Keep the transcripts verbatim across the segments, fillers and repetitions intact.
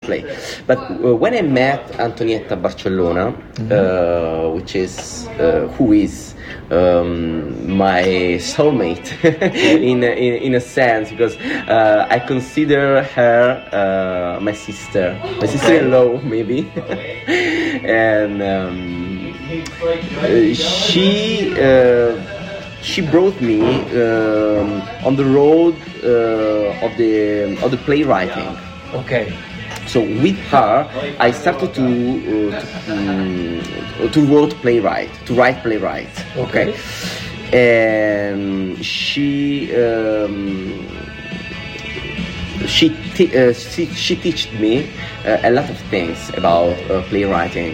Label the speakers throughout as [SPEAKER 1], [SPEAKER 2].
[SPEAKER 1] play. But uh, when I met Antonietta Barcellona, mm-hmm. uh, which is uh, who is um, my soulmate in, in in a sense, because uh, I consider her uh, my sister, my sister-in-law maybe, and um, uh, she. Uh, She brought me um, on the road uh, of the of the playwriting.
[SPEAKER 2] Okay.
[SPEAKER 1] So with her, I started to uh, to, um, to write playwright, to write playwright.
[SPEAKER 2] Okay.
[SPEAKER 1] And she um, she t- uh, she, she taught me uh, a lot of things about uh, playwriting.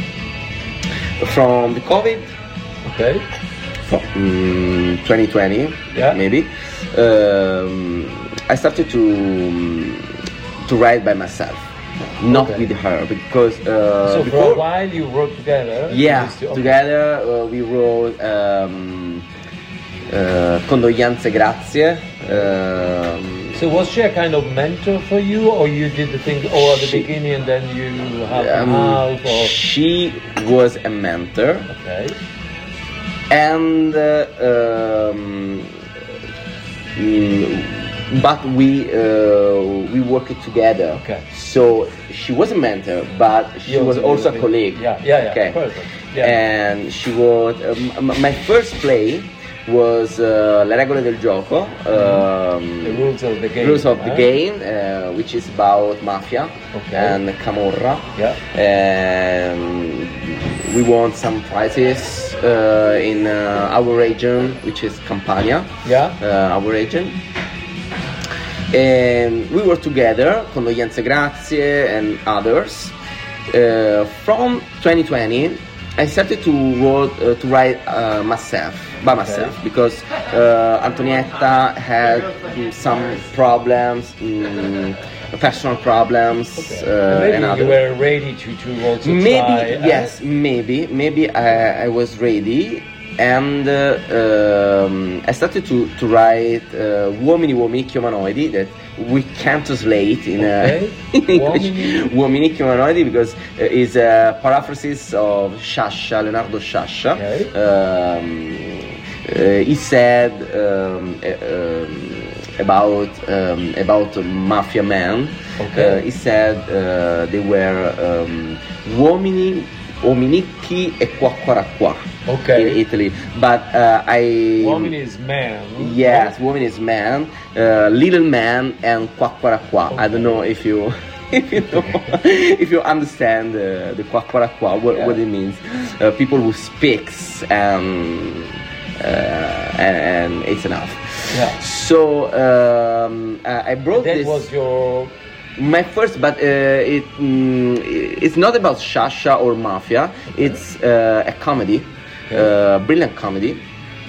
[SPEAKER 1] From the COVID.
[SPEAKER 2] Okay.
[SPEAKER 1] Um, twenty twenty,
[SPEAKER 2] yeah.
[SPEAKER 1] maybe. Um, I started to um, to write by myself, not
[SPEAKER 2] okay.
[SPEAKER 1] with her, because. Uh,
[SPEAKER 2] so
[SPEAKER 1] before,
[SPEAKER 2] for a while you wrote together.
[SPEAKER 1] Yeah,
[SPEAKER 2] okay.
[SPEAKER 1] together uh, we wrote um, uh, Condoglianze Grazie. Um,
[SPEAKER 2] so was she a kind of mentor for you, or you did the thing all at the she, beginning and then you half
[SPEAKER 1] um,
[SPEAKER 2] and half? Or?
[SPEAKER 1] She was a mentor.
[SPEAKER 2] Okay.
[SPEAKER 1] And uh, um, mm, but we uh, we worked together.
[SPEAKER 2] Okay.
[SPEAKER 1] So she was a mentor, but she
[SPEAKER 2] you
[SPEAKER 1] was also a colleague.
[SPEAKER 2] Yeah, yeah, yeah.
[SPEAKER 1] Okay.
[SPEAKER 2] Perfect. Yeah.
[SPEAKER 1] And she was um, my first play was uh, Le regole del gioco. Um,
[SPEAKER 2] the rules of the game.
[SPEAKER 1] Rules of
[SPEAKER 2] huh?
[SPEAKER 1] the game, uh, which is about mafia
[SPEAKER 2] okay.
[SPEAKER 1] and camorra.
[SPEAKER 2] Yeah.
[SPEAKER 1] And we won some prizes uh, in uh, our region, which is Campania.
[SPEAKER 2] Yeah.
[SPEAKER 1] Uh, our region. And we were together, Condoglianze Grazie and others. Uh, from twenty twenty, I started to wrote, uh, to write uh, myself, by myself, okay. because uh, Antonietta had some problems, um, personal problems,
[SPEAKER 2] okay.
[SPEAKER 1] uh,
[SPEAKER 2] maybe
[SPEAKER 1] and
[SPEAKER 2] you
[SPEAKER 1] other.
[SPEAKER 2] were ready to, to also
[SPEAKER 1] maybe,
[SPEAKER 2] try.
[SPEAKER 1] Yes,
[SPEAKER 2] uh,
[SPEAKER 1] maybe, maybe I, I was ready, and uh, um, I started to, to write uh, Uomini, Uomini Umanoidi, that we can't translate in,
[SPEAKER 2] okay.
[SPEAKER 1] uh, in English. Uomini Umanoidi, because uh, it's a paraphrasis of Sciascia, Leonardo Sciascia.
[SPEAKER 2] Okay.
[SPEAKER 1] Um, uh, he said um, uh, um, about um, about mafia men.
[SPEAKER 2] Okay.
[SPEAKER 1] Uh, he said uh, they were um, uomini, uominicchi e quacquaracqua.
[SPEAKER 2] Okay.
[SPEAKER 1] In Italy, but uh, I.
[SPEAKER 2] Woman is man.
[SPEAKER 1] Yes, woman is man, uh, little man, and quacquaracqua. Okay. I don't know if you. If you, know, if you understand uh, the quacquaracqua, what, yeah. what it means, uh, people who speaks and, uh, and and it's enough.
[SPEAKER 2] Yeah.
[SPEAKER 1] So um, I brought
[SPEAKER 2] that
[SPEAKER 1] this.
[SPEAKER 2] That was your.
[SPEAKER 1] My first, but uh, it mm, it's not about Sciascia or mafia. Okay. It's uh, a comedy, okay. uh, brilliant comedy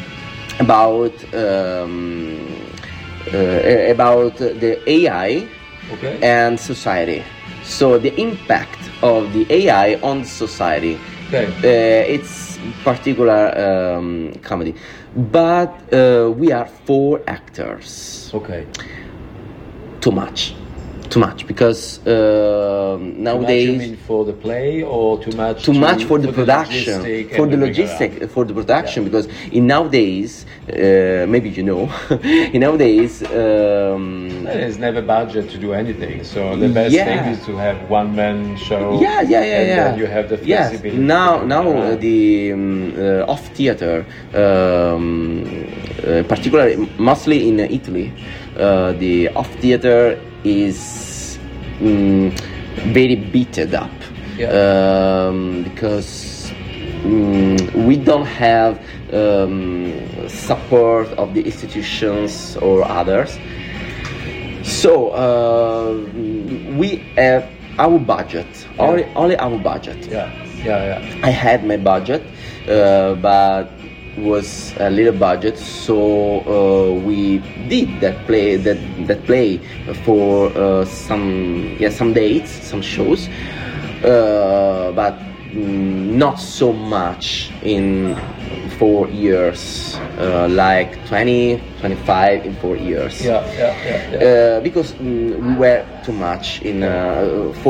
[SPEAKER 1] about um, uh, about the A I
[SPEAKER 2] okay.
[SPEAKER 1] and society. So the impact of the A I on society.
[SPEAKER 2] Okay.
[SPEAKER 1] Uh, it's particular um, comedy, but uh, we are four actors.
[SPEAKER 2] Okay.
[SPEAKER 1] Too much. Too much, because uh, nowadays.
[SPEAKER 2] Too much, you mean for the play, or too much?
[SPEAKER 1] Too
[SPEAKER 2] to,
[SPEAKER 1] much for the
[SPEAKER 2] for
[SPEAKER 1] production,
[SPEAKER 2] the
[SPEAKER 1] for the logistic, for the production. Yeah. Because in nowadays, uh, maybe you know, in nowadays, um,
[SPEAKER 2] there's never budget to do anything. So the best
[SPEAKER 1] yeah.
[SPEAKER 2] thing is to have one man show.
[SPEAKER 1] Yeah, yeah, yeah,
[SPEAKER 2] and
[SPEAKER 1] yeah.
[SPEAKER 2] Then you have the flexibility.
[SPEAKER 1] Yes. Now, now uh, the um, uh, off theater, um, uh, particularly mostly in Italy, uh, the off theater is um, very beaten up.
[SPEAKER 2] Yeah.
[SPEAKER 1] Um, because um, we don't have um, support of the institutions or others. So uh, we have our budget,
[SPEAKER 2] yeah.
[SPEAKER 1] only, only our budget.
[SPEAKER 2] Yeah, yeah, yeah.
[SPEAKER 1] I had my budget, uh, but was a little budget, so uh, we did that play that that play for uh, some yeah some dates, some shows, uh, but mm, not so much in four years, uh, like twenty, twenty-five in four years.
[SPEAKER 2] Yeah, yeah, yeah. yeah.
[SPEAKER 1] Uh, because mm, we were too much in uh, four